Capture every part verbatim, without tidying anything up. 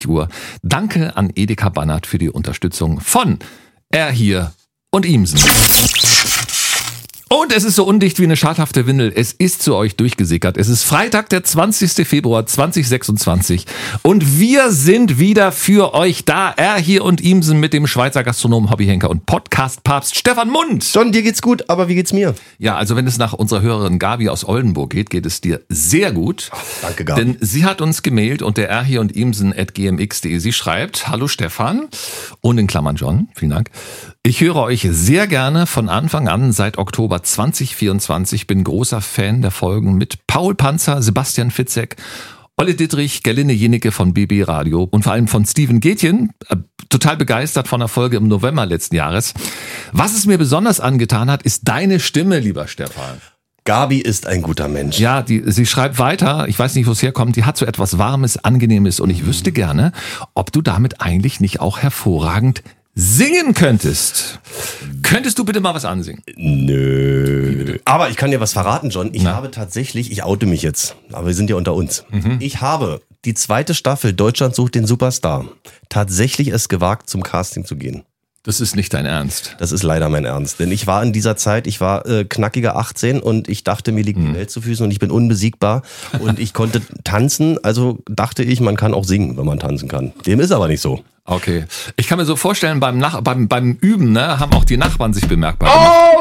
Uhr. Danke an Edeka Bannert für die Unterstützung von Er hier und Imsen. Und es ist so undicht wie eine schadhafte Windel. Es ist zu euch durchgesickert. Es ist Freitag, der zwanzigster Februar zweitausendsechsundzwanzig. Und wir sind wieder für euch da. Er hier und Imsen mit dem Schweizer Gastronomen, Hobbyhenker und Podcast-Papst Stefan Mund. John, dir geht's gut, aber wie geht's mir? Ja, also wenn es nach unserer Hörerin Gabi aus Oldenburg geht, geht es dir sehr gut. Ach, danke, Gabi. Denn sie hat uns gemailt und der R hier und Imsen at g m x punkt de. Sie schreibt: Hallo Stefan und in Klammern John, vielen Dank. Ich höre euch sehr gerne von Anfang an seit Oktober zweitausendvierundzwanzig, bin großer Fan der Folgen mit Paul Panzer, Sebastian Fitzek, Olle Dittrich, Gerlinde Jenecke von B B Radio und vor allem von Steven Gätjen, äh, total begeistert von der Folge im November letzten Jahres. Was es mir besonders angetan hat, ist deine Stimme, lieber Stefan. Gabi ist ein guter Mensch. Ja, die, sie schreibt weiter, ich weiß nicht, wo es herkommt, die hat so etwas Warmes, Angenehmes und ich wüsste gerne, ob du damit eigentlich nicht auch hervorragend singen könntest. Könntest du bitte mal was ansingen? Nö. Aber ich kann dir was verraten, John. Ich Na? habe tatsächlich, ich oute mich jetzt, aber wir sind ja unter uns. Mhm. Ich habe die zweite Staffel Deutschland sucht den Superstar tatsächlich es gewagt, zum Casting zu gehen. Das ist nicht dein Ernst. Das ist leider mein Ernst. Denn ich war in dieser Zeit, ich war äh, knackiger achtzehn und ich dachte, mir liegt die Welt zu Füßen und ich bin unbesiegbar. Und ich konnte tanzen, also dachte ich, man kann auch singen, wenn man tanzen kann. Dem ist aber nicht so. Okay. Ich kann mir so vorstellen, beim, Nach- beim, beim Üben, ne, haben auch die Nachbarn sich bemerkbar gemacht.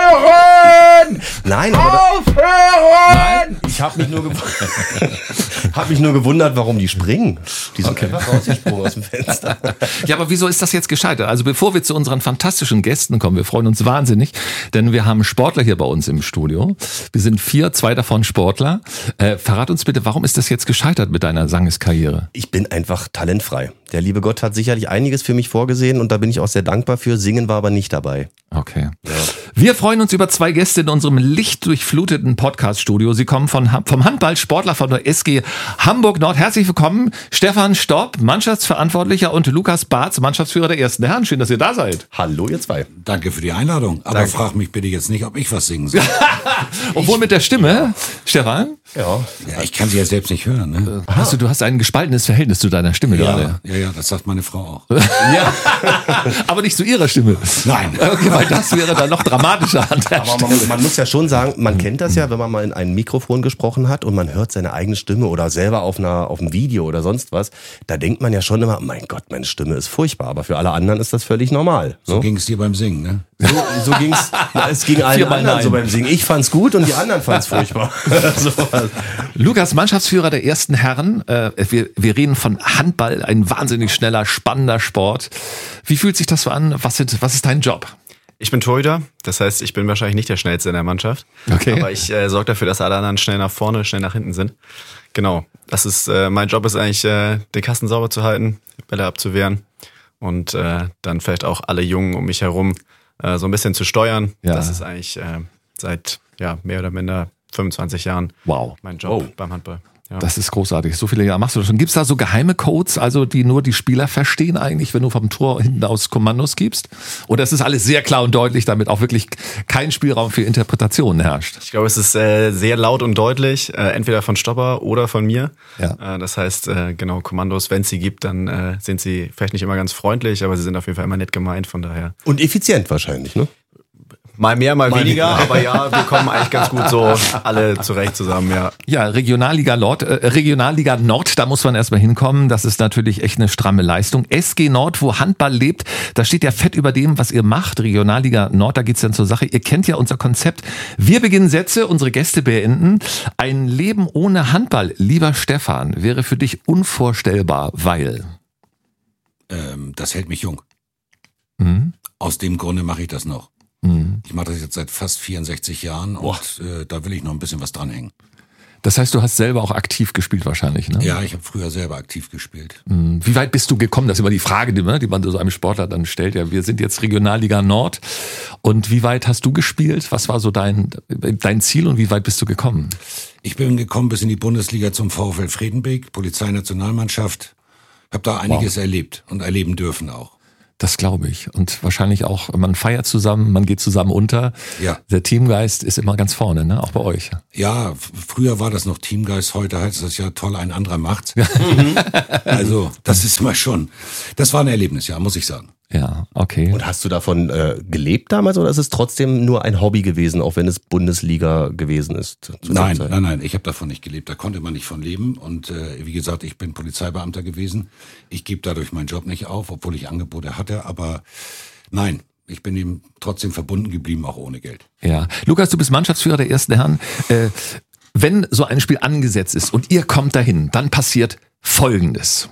Aufhören! Nein, aber Aufhören! Nein, ich habe mich nur gewundert, hab mich nur gewundert, warum die springen. Die sind Okay. einfach rausgesprungen aus dem Fenster. Ja, aber wieso ist das jetzt gescheitert? Also bevor wir zu unseren fantastischen Gästen kommen, wir freuen uns wahnsinnig, denn wir haben Sportler hier bei uns im Studio. Wir sind vier, zwei davon Sportler. Äh, verrat uns bitte, warum ist das jetzt gescheitert mit deiner Sangeskarriere? Ich bin einfach talentfrei. Der liebe Gott hat sicherlich einiges für mich vorgesehen und da bin ich auch sehr dankbar für. Singen war aber nicht dabei. Okay. Ja. Wir freuen uns über zwei Gäste in unserem lichtdurchfluteten Podcast-Studio. Sie kommen von, vom Handballsportler von der S G Hamburg Nord. Herzlich willkommen, Stefan Stopp, Mannschaftsverantwortlicher, und Lukas Barz, Mannschaftsführer der ersten Herren. Schön, dass ihr da seid. Hallo, ihr zwei. Danke für die Einladung. Aber Danke. frag mich bitte jetzt nicht, ob ich was singen soll. Obwohl mit der Stimme, Stefan, Ja. Ja, ich kann sie ja selbst nicht hören. Ne? hast du, du hast ein gespaltenes Verhältnis zu deiner Stimme gerade. Ja, ja, ja, das sagt meine Frau auch. Ja. Aber nicht zu ihrer Stimme. Nein. Okay, weil das wäre dann noch dramatischer an der Aber Stelle. man, man muss ja schon sagen, man kennt das ja, wenn man mal in ein Mikrofon gesprochen hat und man hört seine eigene Stimme oder selber auf einer auf einem Video oder sonst was, da denkt man ja schon immer, mein Gott, meine Stimme ist furchtbar, aber für alle anderen ist das völlig normal. So Ne? ging es dir beim Singen, ne? So, so ging's, na, es ging allen Viermal anderen nein. so beim Singen. Ich fand's gut und die anderen fand's furchtbar. So. Lukas, Mannschaftsführer der ersten Herren. Äh, wir, wir reden von Handball, ein wahnsinnig schneller, spannender Sport. Wie fühlt sich das so an? Was, sind, was ist dein Job? Ich bin Torhüter, das heißt, ich bin wahrscheinlich nicht der Schnellste in der Mannschaft. Okay. Aber ich äh, sorge dafür, dass alle anderen schnell nach vorne, schnell nach hinten sind. Genau, das ist äh, mein Job ist eigentlich, äh, den Kasten sauber zu halten, Bälle abzuwehren und äh, dann vielleicht auch alle Jungen um mich herum äh, so ein bisschen zu steuern. Ja. Das ist eigentlich äh, seit ja mehr oder minder fünfundzwanzig Jahren Wow. mein Job Oh. beim Handball. Ja. Das ist großartig. So viele Jahre machst du das schon. Gibt es da so geheime Codes, also die nur die Spieler verstehen eigentlich, wenn du vom Tor hinten aus Kommandos gibst? Oder ist es alles sehr klar und deutlich, damit auch wirklich kein Spielraum für Interpretationen herrscht? Ich glaube, es ist äh, sehr laut und deutlich, äh, entweder von Stopper oder von mir. Ja. Äh, das heißt, äh, genau, Kommandos, wenn es sie gibt, dann äh, sind sie vielleicht nicht immer ganz freundlich, aber sie sind auf jeden Fall immer nett gemeint, von daher. Und effizient wahrscheinlich, ne? Mal mehr, mal, Mal weniger, weniger. aber ja, wir kommen eigentlich ganz gut so alle zurecht zusammen, ja. Ja, Regionalliga Nord, äh, Regionalliga Nord, da muss man erstmal hinkommen. Das ist natürlich echt eine stramme Leistung. S G Nord, wo Handball lebt, da steht ja fett über dem, was ihr macht. Regionalliga Nord, da geht's dann zur Sache. Ihr kennt ja unser Konzept. Wir beginnen Sätze, unsere Gäste beenden. Ein Leben ohne Handball, lieber Stefan, wäre für dich unvorstellbar, weil... Ähm, das hält mich jung. Mhm. Aus dem Grunde mache ich das noch. Mhm. Ich mache das jetzt seit fast vierundsechzig Jahren und äh, da will ich noch ein bisschen was dranhängen. Das heißt, du hast selber auch aktiv gespielt wahrscheinlich, ne? Ja, ich habe früher selber aktiv gespielt. Mhm. Wie weit bist du gekommen? Das ist immer die Frage, die man, die man so einem Sportler dann stellt. Ja, wir sind jetzt Regionalliga Nord. Und wie weit hast du gespielt? Was war so dein, dein Ziel und wie weit bist du gekommen? Ich bin gekommen bis in die Bundesliga zum VfL Fredenbeck, Polizeinationalmannschaft. Habe da einiges Wow. erlebt und erleben dürfen auch. Das glaube ich. Und wahrscheinlich auch, man feiert zusammen, man geht zusammen unter. Ja. Der Teamgeist ist immer ganz vorne, ne? Auch bei euch. Ja, f- früher war das noch Teamgeist, heute heißt das ja toll, ein anderer macht's. Also, das ist mal schon, das war ein Erlebnis, ja, muss ich sagen. Ja, okay. Und hast du davon äh, gelebt damals oder ist es trotzdem nur ein Hobby gewesen, auch wenn es Bundesliga gewesen ist? zu der Nein, Zeit? nein, nein, ich habe davon nicht gelebt. Da konnte man nicht von leben. Und äh, wie gesagt, ich bin Polizeibeamter gewesen. Ich gebe dadurch meinen Job nicht auf, obwohl ich Angebote hatte. Aber nein, ich bin ihm trotzdem verbunden geblieben, auch ohne Geld. Ja. Lukas, du bist Mannschaftsführer der ersten Herren. Äh, wenn so ein Spiel angesetzt ist und ihr kommt dahin, dann passiert Folgendes.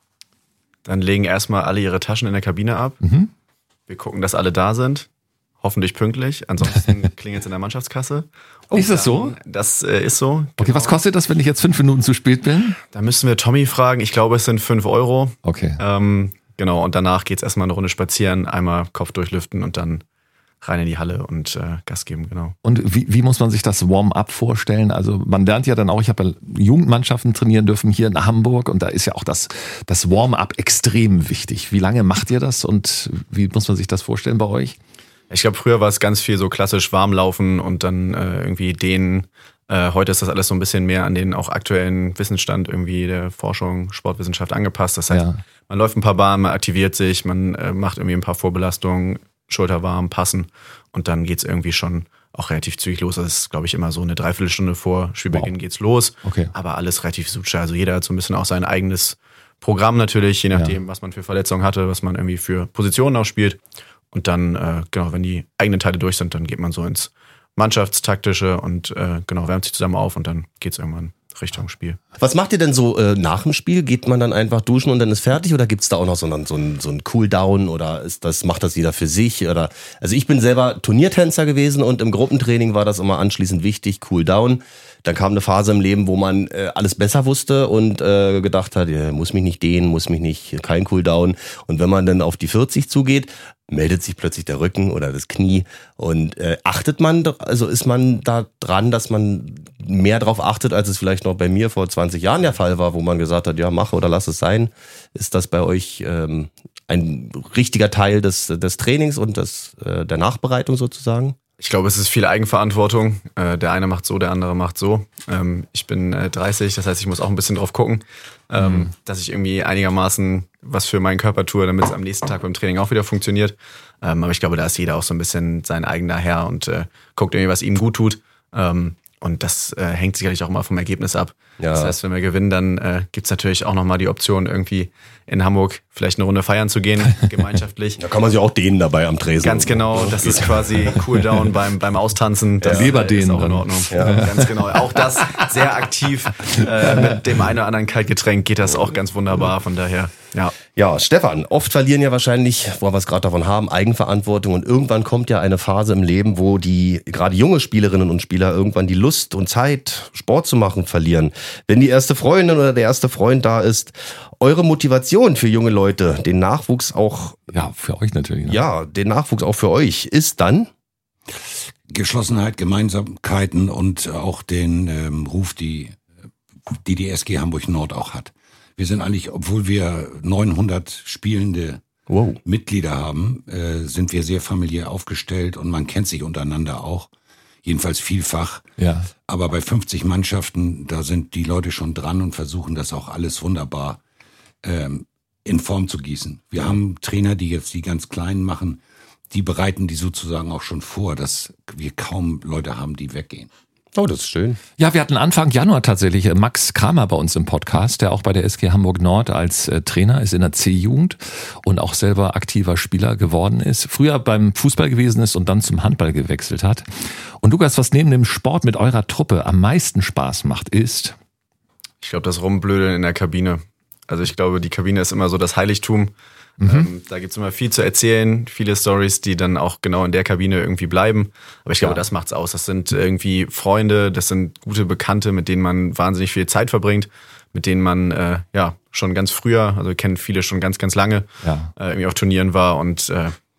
Dann legen erstmal alle ihre Taschen in der Kabine ab. Mhm. Wir gucken, dass alle da sind. Hoffentlich pünktlich. Ansonsten klingelt es in der Mannschaftskasse. Ist das so? Das äh, ist so. Okay, was kostet das, wenn ich jetzt fünf Minuten zu spät bin? Da müssen wir Tommy fragen. Ich glaube, es sind fünf Euro. Okay. Ähm, genau, und danach geht's erstmal eine Runde spazieren, einmal Kopf durchlüften und dann rein in die Halle und äh, Gas geben, genau. Und wie, wie muss man sich das Warm-up vorstellen? Also man lernt ja dann auch, ich habe ja Jugendmannschaften trainieren dürfen hier in Hamburg und da ist ja auch das, das Warm-up extrem wichtig. Wie lange macht ihr das und wie muss man sich das vorstellen bei euch? Ich glaube, früher war es ganz viel so klassisch warm laufen und dann äh, irgendwie dehnen. Äh, heute ist das alles so ein bisschen mehr an den auch aktuellen Wissensstand irgendwie der Forschung, Sportwissenschaft angepasst. Das heißt, Ja. man läuft ein paar Bahnen, man aktiviert sich, man äh, macht irgendwie ein paar Vorbelastungen, Schulter warm, passen und dann geht's irgendwie schon auch relativ zügig los. Das ist, glaube ich, immer so eine Dreiviertelstunde vor Spielbeginn Wow. geht's los. Okay. Aber alles relativ sucher. Also jeder hat so ein bisschen auch sein eigenes Programm natürlich, je nachdem, Ja. was man für Verletzungen hatte, was man irgendwie für Positionen auch spielt. Und dann, äh, genau, wenn die eigenen Teile durch sind, dann geht man so ins Mannschaftstaktische und äh, genau, wärmt sich zusammen auf und dann geht's irgendwann Richtung Spiel. Was macht ihr denn so äh, nach dem Spiel? Geht man dann einfach duschen und dann ist fertig oder gibt's da auch noch so einen, so einen, so einen Cooldown oder ist das, macht das jeder für sich? Oder also ich bin selber Turniertänzer gewesen und im Gruppentraining war das immer anschließend wichtig, Cooldown. Dann kam eine Phase im Leben, wo man äh, alles besser wusste und äh, gedacht hat, ja, muss mich nicht dehnen, muss mich nicht, kein Cooldown. Und wenn man dann auf die vierzig zugeht, meldet sich plötzlich der Rücken oder das Knie und äh, achtet man, also ist man da dran, dass man mehr drauf achtet, als es vielleicht noch bei mir vor zwanzig Jahren der Fall war, wo man gesagt hat, ja, mach oder lass es sein. Ist das bei euch ähm, ein richtiger Teil des, des Trainings und des, äh, der Nachbereitung sozusagen? Ich glaube, es ist viel Eigenverantwortung. Äh, der eine macht so, der andere macht so. Ähm, ich bin äh, dreißig, das heißt, ich muss auch ein bisschen drauf gucken, ähm, mhm. dass ich irgendwie einigermaßen was für meinen Körper tue, damit es am nächsten Tag beim Training auch wieder funktioniert. Ähm, aber ich glaube, da ist jeder auch so ein bisschen sein eigener Herr und äh, guckt irgendwie, was ihm gut tut. Ähm, und das äh, hängt sicherlich auch mal vom Ergebnis ab. Ja. Das heißt, wenn wir gewinnen, dann äh, gibt's natürlich auch nochmal die Option, irgendwie in Hamburg vielleicht eine Runde feiern zu gehen, gemeinschaftlich. Da kann man sich auch dehnen dabei am Tresen. Ganz genau, das ist quasi Cooldown beim, beim Austanzen. Das Ja. äh, ist auch in dann. Ordnung. Ja. Ganz genau. Auch das sehr aktiv. Äh, mit dem einen oder anderen Kaltgetränk geht das auch ganz wunderbar. Von daher, ja. Ja, Stefan, oft verlieren ja wahrscheinlich, wo wir es gerade davon haben, Eigenverantwortung und irgendwann kommt ja eine Phase im Leben, wo die gerade junge Spielerinnen und Spieler irgendwann die Lust und Zeit, Sport zu machen, verlieren. Wenn die erste Freundin oder der erste Freund da ist, eure Motivation für junge Leute, den Nachwuchs auch, Ja, für euch natürlich. Ne? ja, den Nachwuchs auch für euch, ist dann? Geschlossenheit, Gemeinsamkeiten und auch den ähm, Ruf, die, die die S G Hamburg Nord auch hat. Wir sind eigentlich, obwohl wir neunhundert spielende Wow. Mitglieder haben, äh, sind wir sehr familiär aufgestellt und man kennt sich untereinander auch. Jedenfalls vielfach. Ja. Aber bei fünfzig Mannschaften, da sind die Leute schon dran und versuchen das auch alles wunderbar ähm, in Form zu gießen. Wir haben Trainer, die jetzt die ganz Kleinen machen, die bereiten die sozusagen auch schon vor, dass wir kaum Leute haben, die weggehen. Oh, das ist schön. Ja, wir hatten Anfang Januar tatsächlich Max Kramer bei uns im Podcast, der auch bei der S G Hamburg Nord als äh, Trainer ist in der C-Jugend und auch selber aktiver Spieler geworden ist. Früher beim Fußball gewesen ist und dann zum Handball gewechselt hat. Und Lukas, was neben dem Sport mit eurer Truppe am meisten Spaß macht, ist? Ich glaube, das Rumblödeln in der Kabine. Also ich glaube, die Kabine ist immer so das Heiligtum. Mhm. Ähm, da gibt's immer viel zu erzählen, viele Stories, die dann auch genau in der Kabine irgendwie bleiben. Aber ich glaube, Ja. das macht's aus. Das sind irgendwie Freunde, das sind gute Bekannte, mit denen man wahnsinnig viel Zeit verbringt, mit denen man äh, ja schon ganz früher, also wir kennen viele schon ganz, ganz lange, Ja. äh, irgendwie auf Turnieren war und äh,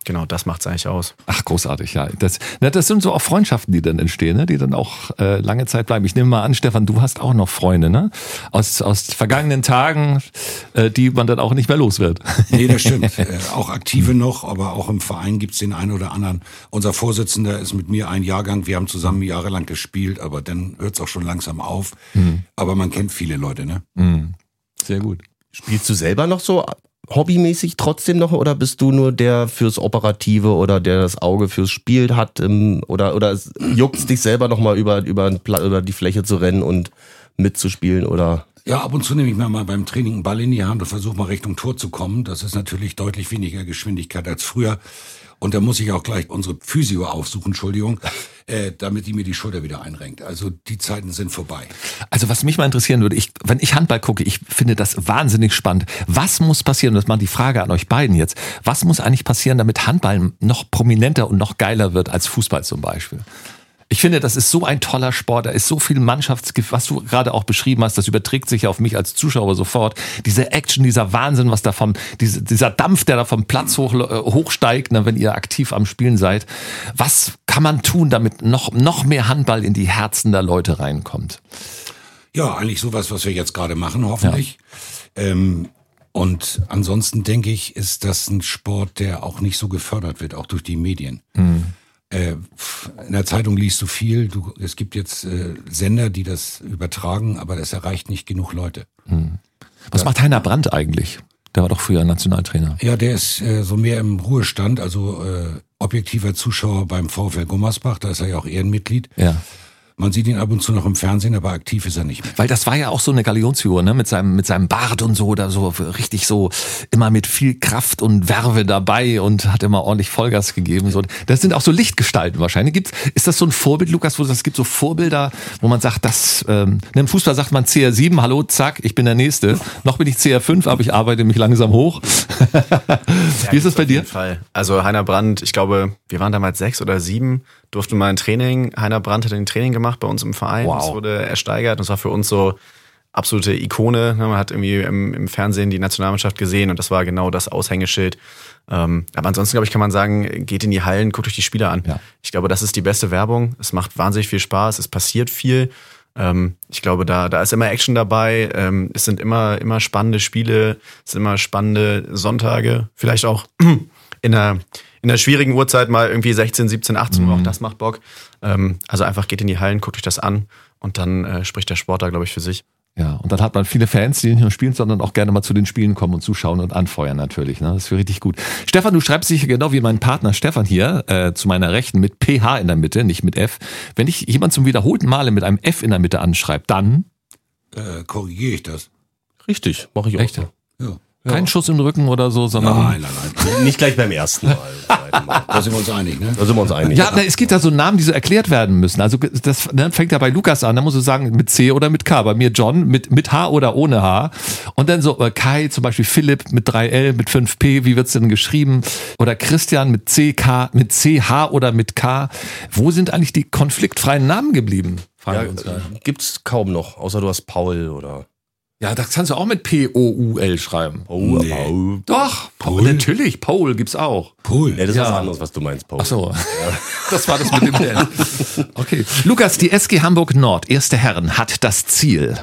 genau, das macht's eigentlich aus. Ach, großartig, ja. Das, na, das sind so auch Freundschaften, die dann entstehen, ne? Die dann auch äh, lange Zeit bleiben. Ich nehme mal an, Stefan, du hast auch noch Freunde, ne? Aus, aus vergangenen Tagen, äh, die man dann auch nicht mehr los wird. Nee, das stimmt. äh, auch Aktive noch, aber auch im Verein gibt's den einen oder anderen. Unser Vorsitzender ist mit mir ein Jahrgang, wir haben zusammen jahrelang gespielt, aber dann hört's auch schon langsam auf. Mhm. Aber man kennt viele Leute, ne? Mhm. Sehr gut. Spielst du selber noch so hobbymäßig trotzdem noch oder bist du nur der fürs Operative oder der das Auge fürs Spiel hat ähm, oder oder juckt's dich selber noch mal über über über die Fläche zu rennen und mitzuspielen oder? Ja, ab und zu nehme ich mir mal beim Training einen Ball in die Hand und versuche mal Richtung Tor zu kommen. Das ist natürlich deutlich weniger Geschwindigkeit als früher. Und da muss ich auch gleich unsere Physio aufsuchen, Entschuldigung, äh, damit die mir die Schulter wieder einrenkt. Also die Zeiten sind vorbei. Also was mich mal interessieren würde, ich, wenn ich Handball gucke, ich finde das wahnsinnig spannend. Was muss passieren, das mal die Frage an euch beiden jetzt, was muss eigentlich passieren, damit Handball noch prominenter und noch geiler wird als Fußball zum Beispiel? Ich finde, das ist so ein toller Sport, da ist so viel Mannschaftsgefühl, was du gerade auch beschrieben hast, das überträgt sich auf mich als Zuschauer sofort. Diese Action, dieser Wahnsinn, was da vom, diese, dieser Dampf, der da vom Platz hoch, hochsteigt, ne, wenn ihr aktiv am Spielen seid. Was kann man tun, damit noch, noch mehr Handball in die Herzen der Leute reinkommt? Ja, eigentlich sowas, was wir jetzt gerade machen, hoffentlich. Ja. Ähm, und ansonsten denke ich, ist das ein Sport, der auch nicht so gefördert wird, auch durch die Medien. Mhm. In der Zeitung liest du viel, du, es gibt jetzt äh, Sender, die das übertragen, aber das erreicht nicht genug Leute. Hm. Was ja. macht Heiner Brandt eigentlich? Der war doch früher Nationaltrainer. Ja, der ist äh, so mehr im Ruhestand, also äh, objektiver Zuschauer beim VfL Gummersbach, da ist er ja auch Ehrenmitglied. Ja. Man sieht ihn ab und zu noch im Fernsehen, aber aktiv ist er nicht mehr. Weil das war ja auch so eine Galionsfigur, ne, mit seinem mit seinem Bart und so, da so richtig so immer mit viel Kraft und Werbe dabei und hat immer ordentlich Vollgas gegeben. So, das sind auch so Lichtgestalten wahrscheinlich. Gibt's, ist das so ein Vorbild, Lukas, wo es gibt so Vorbilder, wo man sagt, das ähm, im Fußball sagt man C R sieben, hallo, zack, ich bin der Nächste. Noch bin ich C R fünf, aber ich arbeite mich langsam hoch. Wie ist das bei dir? Auf jeden Fall. Also Heiner Brandt, ich glaube, wir waren damals sechs oder sieben, durften mal ein Training. Heiner Brandt hat ein Training gemacht bei uns im Verein. Wow. Das wurde ersteigert und das war für uns so absolute Ikone. Man hat irgendwie im, im Fernsehen die Nationalmannschaft gesehen und das war genau das Aushängeschild. Ähm, aber ansonsten, glaube ich, kann man sagen, geht in die Hallen, guckt euch die Spieler an. Ja. Ich glaube, das ist die beste Werbung. Es macht wahnsinnig viel Spaß, es passiert viel. Ähm, ich glaube, da, da ist immer Action dabei. Ähm, es sind immer, immer spannende Spiele, es sind immer spannende Sonntage. Vielleicht auch in einer, in einer schwierigen Uhrzeit mal irgendwie sechzehn, siebzehn, achtzehn Uhr. Mhm. Auch das macht Bock. Ähm, also einfach geht in die Hallen, guckt euch das an und dann äh, spricht der Sport da, glaube ich, für sich. Ja, und dann hat man viele Fans, die nicht nur spielen, sondern auch gerne mal zu den Spielen kommen und zuschauen und anfeuern natürlich. Ne? Das ist für richtig gut. Stefan, du schreibst dich genau wie mein Partner Stefan hier, äh, zu meiner Rechten mit P H in der Mitte, nicht mit F. Wenn ich jemand zum wiederholten Male mit einem F in der Mitte anschreibe, dann äh, korrigiere ich das. Richtig, mache ich auch. Echt? So. Ja. Kein ja. Schuss im Rücken oder so, sondern... Nein, nein, nein. Nicht gleich beim ersten Mal. Da sind wir uns einig, ne? Da sind wir uns einig. Ja, na, es gibt da so Namen, die so erklärt werden müssen. Also das ne, fängt ja bei Lukas an, da musst du sagen, mit C oder mit K. Bei mir John, mit, mit H oder ohne H. Und dann so äh, Kai, zum Beispiel Philipp mit drei L, mit fünf P, wie wird's denn geschrieben? Oder Christian mit C, K, mit C, H oder mit K. Wo sind eigentlich die konfliktfreien Namen geblieben? Ja, wir uns äh, gibt's kaum noch, außer du hast Paul oder... Ja, das kannst du auch mit P O U L schreiben. Paul, nee. Paul. Doch, Paul, natürlich, Paul gibt's auch. Paul. Nee, das ist ja. was anderes, was du meinst, Paul. Ach so, ja. Das war das mit dem Dance. Okay. Lukas, die S G Hamburg Nord, erste Herren, hat das Ziel,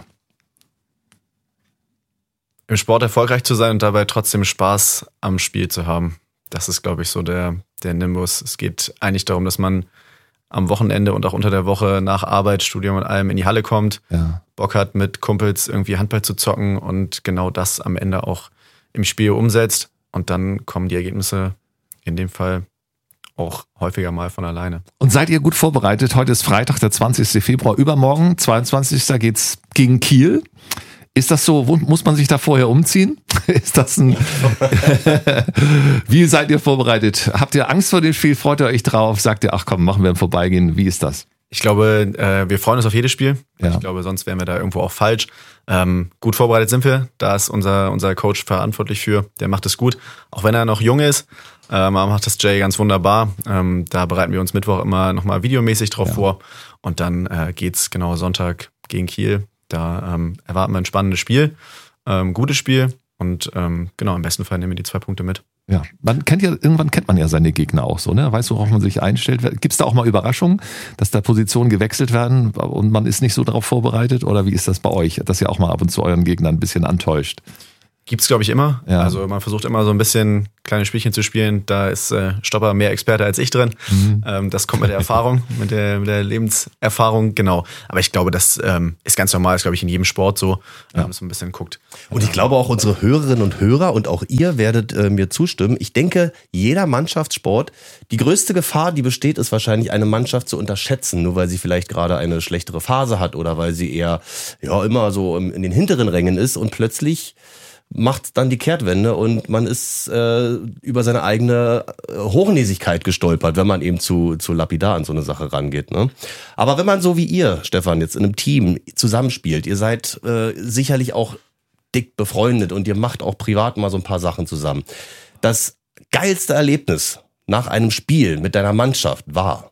im Sport erfolgreich zu sein und dabei trotzdem Spaß am Spiel zu haben. Das ist, glaube ich, so der, der Nimbus. Es geht eigentlich darum, dass man am Wochenende und auch unter der Woche nach Arbeit, Studium und allem in die Halle kommt, ja. Bock hat, mit Kumpels irgendwie Handball zu zocken und genau das am Ende auch im Spiel umsetzt. Und dann kommen die Ergebnisse in dem Fall auch häufiger mal von alleine. Und seid ihr gut vorbereitet? Heute ist Freitag, der zwanzigsten Februar. Übermorgen, zweiundzwanzigsten geht's gegen Kiel. Ist das so, muss man sich da vorher umziehen? Ist das ein, wie seid ihr vorbereitet? Habt ihr Angst vor dem Spiel? Freut ihr euch drauf? Sagt ihr, ach komm, machen wir im Vorbeigehen? Wie ist das? Ich glaube, äh, wir freuen uns auf jedes Spiel. Ja. Ich glaube, sonst wären wir da irgendwo auch falsch. Ähm, gut vorbereitet sind wir. Da ist unser, unser Coach verantwortlich für. Der macht es gut. Auch wenn er noch jung ist, ähm, macht das Jay ganz wunderbar. Ähm, da bereiten wir uns Mittwoch immer nochmal videomäßig drauf ja. vor. Und dann äh, geht's genau Sonntag gegen Kiel. Da ähm, erwarten wir ein spannendes Spiel, ähm, gutes Spiel und ähm, genau, im besten Fall nehmen wir die zwei Punkte mit. Ja, man kennt ja, irgendwann kennt man ja seine Gegner auch so, ne? Weißt du, worauf man sich einstellt? Gibt es da auch mal Überraschungen, dass da Positionen gewechselt werden und man ist nicht so darauf vorbereitet? Oder wie ist das bei euch, dass ihr auch mal ab und zu euren Gegnern ein bisschen antäuscht? Gibt's, glaube ich, immer. Ja. Also man versucht immer so ein bisschen kleine Spielchen zu spielen. Da ist äh, Stopper mehr Experte als ich drin. Mhm. Ähm, das kommt mit der Erfahrung, mit der, mit der Lebenserfahrung, genau. Aber ich glaube, das ähm, ist ganz normal, ist, glaube ich, in jedem Sport so, ja. ähm, dass man ein bisschen guckt. Und ich glaube auch unsere Hörerinnen und Hörer und auch ihr werdet äh, mir zustimmen. Ich denke, jeder Mannschaftssport, die größte Gefahr, die besteht, ist wahrscheinlich eine Mannschaft zu unterschätzen, nur weil sie vielleicht gerade eine schlechtere Phase hat oder weil sie eher ja immer so in den hinteren Rängen ist und plötzlich macht dann die Kehrtwende und man ist äh, über seine eigene äh, Hochnäsigkeit gestolpert, wenn man eben zu, zu lapidar an so eine Sache rangeht. Ne? Aber wenn man so wie ihr, Stefan, jetzt in einem Team zusammenspielt, ihr seid äh, sicherlich auch dick befreundet und ihr macht auch privat mal so ein paar Sachen zusammen. Das geilste Erlebnis nach einem Spiel mit deiner Mannschaft war?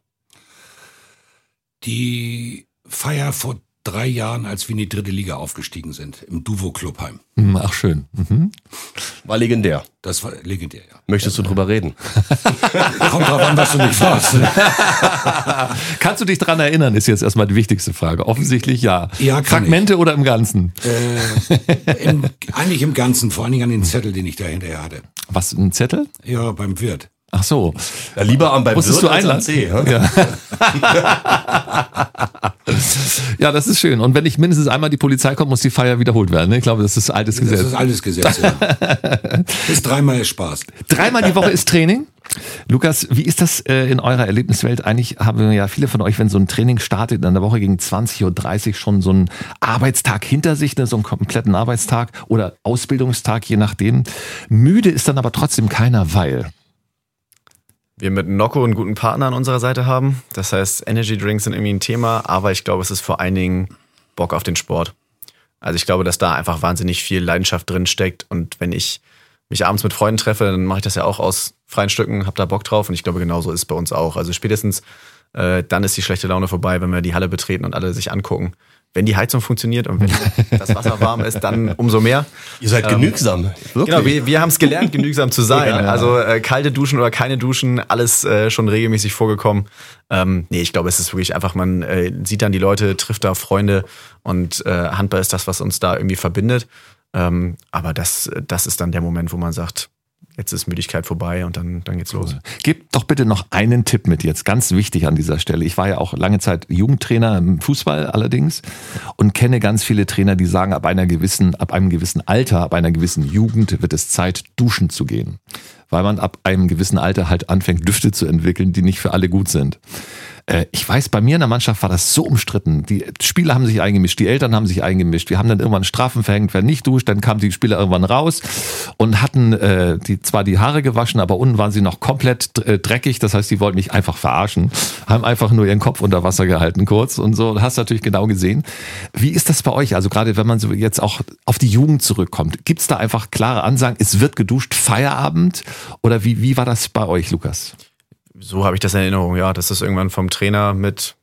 Die Feier vor drei Jahren, als wir in die dritte Liga aufgestiegen sind, im Duvo Clubheim. Ach, schön. Mhm. War legendär. Das war legendär, ja. Möchtest du drüber reden? Kommt drauf an, was du mich fragst. Kannst du dich dran erinnern, ist jetzt erstmal die wichtigste Frage. Offensichtlich ja. Ja, kann Fragmente ich. Oder im Ganzen? Äh, im, eigentlich im Ganzen, vor allen Dingen an den Zettel, den ich da hinterher hatte. Was, ein Zettel? Ja, beim Wirt. Ach so. Ja, lieber am beim Musstest Wirt du als am einladen? See. Ja? Ja. Ja, das ist schön. Und wenn nicht mindestens einmal die Polizei kommt, muss die Feier wiederholt werden. Ne? Ich glaube, das ist altes Gesetz. Das ist altes Gesetz, ja. Bis dreimal ist Spaß. Dreimal die Woche ist Training. Lukas, wie ist das äh, in eurer Erlebniswelt? Eigentlich haben ja viele von euch, wenn so ein Training startet, in der Woche gegen zwanzig Uhr dreißig schon so einen Arbeitstag hinter sich, ne? So einen kompletten Arbeitstag oder Ausbildungstag, je nachdem. Müde ist dann aber trotzdem keiner, weil... wir mit Nocco einen guten Partner an unserer Seite haben. Das heißt, Energy Drinks sind irgendwie ein Thema, aber ich glaube, es ist vor allen Dingen Bock auf den Sport. Also ich glaube, dass da einfach wahnsinnig viel Leidenschaft drin steckt und wenn ich mich abends mit Freunden treffe, dann mache ich das ja auch aus freien Stücken, hab da Bock drauf und ich glaube, genauso ist es bei uns auch. Also spätestens äh, dann ist die schlechte Laune vorbei, wenn wir die Halle betreten und alle sich angucken. Wenn die Heizung funktioniert und wenn das Wasser warm ist, dann umso mehr. Ihr seid ähm, genügsam, wirklich. Genau, wir, wir haben es gelernt, genügsam zu sein. Ja, ja. Also äh, kalte Duschen oder keine Duschen, alles äh, schon regelmäßig vorgekommen. Ähm, nee, ich glaube, es ist wirklich einfach, man äh, sieht dann die Leute, trifft da Freunde und äh, Handball ist das, was uns da irgendwie verbindet. Ähm, aber das, das ist dann der Moment, wo man sagt, jetzt ist Müdigkeit vorbei und dann, dann geht's los. Gebt doch bitte noch einen Tipp mit jetzt, ganz wichtig an dieser Stelle. Ich war ja auch lange Zeit Jugendtrainer im Fußball allerdings und kenne ganz viele Trainer, die sagen, ab einer gewissen, ab einem gewissen Alter, ab einer gewissen Jugend wird es Zeit, duschen zu gehen. Weil man ab einem gewissen Alter halt anfängt, Düfte zu entwickeln, die nicht für alle gut sind. Ich weiß, bei mir in der Mannschaft war das so umstritten. Die Spieler haben sich eingemischt, die Eltern haben sich eingemischt. Wir haben dann irgendwann Strafen verhängt, wer nicht duscht, dann kamen die Spieler irgendwann raus und hatten äh, die zwar die Haare gewaschen, aber unten waren sie noch komplett äh, dreckig. Das heißt, die wollten mich einfach verarschen, haben einfach nur ihren Kopf unter Wasser gehalten kurz und so. Du hast natürlich genau gesehen. Wie ist das bei euch? Also gerade wenn man so jetzt auch auf die Jugend zurückkommt, gibt es da einfach klare Ansagen, es wird geduscht, Feierabend? Oder wie, wie war das bei euch, Lukas? So habe ich das in Erinnerung, ja, dass das irgendwann vom Trainer mit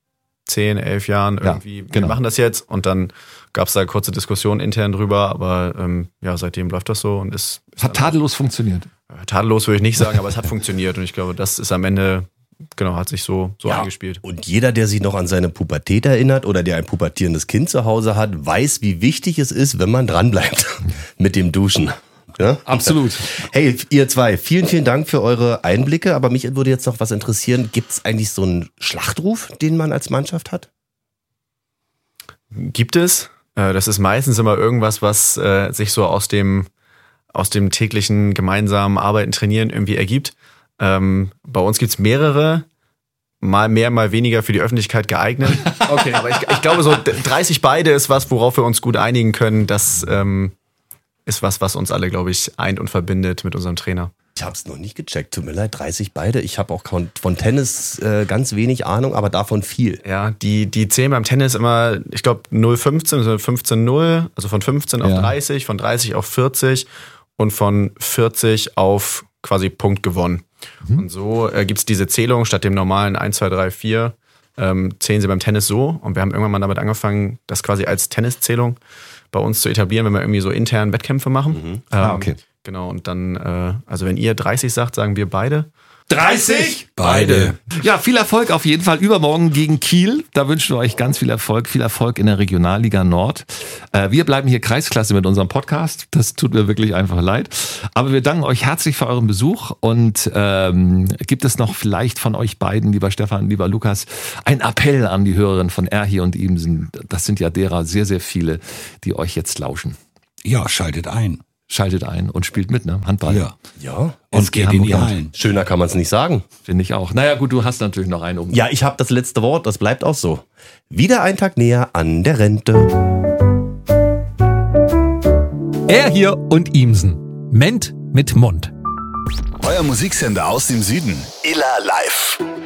zehn, elf Jahren irgendwie, ja, genau. wir machen das jetzt und dann gab es da kurze Diskussionen intern drüber, aber ähm, ja, seitdem läuft das so und ist... ist hat tadellos funktioniert? Äh, tadellos würde ich nicht sagen, aber es hat funktioniert und ich glaube, das ist am Ende, genau, hat sich so, so Ja, eingespielt. und jeder, der sich noch an seine Pubertät erinnert oder der ein pubertierendes Kind zu Hause hat, weiß, wie wichtig es ist, wenn man dranbleibt mit dem Duschen. Ja? Absolut. Hey, ihr zwei, vielen, vielen Dank für eure Einblicke, aber mich würde jetzt noch was interessieren. Gibt es eigentlich so einen Schlachtruf, den man als Mannschaft hat? Gibt es. Das ist meistens immer irgendwas, was äh, sich so aus dem, aus dem täglichen gemeinsamen Arbeiten, Trainieren irgendwie ergibt. Ähm, bei uns gibt's mehrere, mal mehr, mal weniger für die Öffentlichkeit geeignet. Okay. Aber ich, ich glaube, so dreißig beide ist was, worauf wir uns gut einigen können. Das ähm, ist was, was uns alle, glaube ich, eint und verbindet mit unserem Trainer. Ich habe es noch nicht gecheckt, tut mir leid, dreißig beide. Ich habe auch von Tennis äh, ganz wenig Ahnung, aber davon viel. Ja, die, die zählen beim Tennis immer, ich glaube, null fünfzehn, also fünfzehn null, also von fünfzehn auf Ja. dreißig, von dreißig auf vierzig und von vierzig auf quasi Punkt gewonnen. Mhm. Und so äh, gibt's diese Zählung statt dem normalen eins, zwei, drei, vier, ähm, zählen sie beim Tennis so. Und wir haben irgendwann mal damit angefangen, das quasi als Tenniszählung bei uns zu etablieren, wenn wir irgendwie so intern Wettkämpfe machen. Mhm. Ah, Ähm, okay. Genau, und dann, äh, also wenn ihr dreißig sagt, sagen wir beide. dreißig? Beide. Ja, viel Erfolg auf jeden Fall übermorgen gegen Kiel. Da wünschen wir euch ganz viel Erfolg. Viel Erfolg in der Regionalliga Nord. Äh, wir bleiben hier Kreisklasse mit unserem Podcast. Das tut mir wirklich einfach leid. Aber wir danken euch herzlich für euren Besuch. Und ähm, gibt es noch vielleicht von euch beiden, lieber Stefan, lieber Lukas, ein Appell an die Hörerinnen von Erhi und Immsen? Das sind ja derer sehr, sehr viele, die euch jetzt lauschen. Ja, schaltet ein. Schaltet ein und spielt mit, ne? Handball. Ja. Ja. Und geht in die Hallen. Schöner kann man es nicht sagen. Finde ich auch. Naja gut, du hast natürlich noch einen oben. Ja, ich habe das letzte Wort, das bleibt auch so. Wieder ein Tag näher an der Rente. Erhi und Immsen. Ment mit Mund. Euer Musiksender aus dem Süden. Illa Live.